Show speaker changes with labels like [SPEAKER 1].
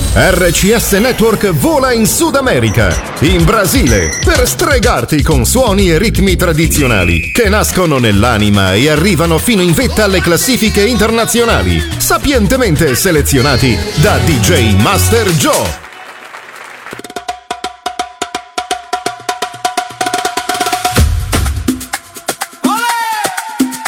[SPEAKER 1] RCS Network vola in Sud America, in Brasile, per stregarti con suoni e ritmi tradizionali che nascono nell'anima e arrivano fino in vetta alle classifiche internazionali, sapientemente selezionati da DJ Master Joe.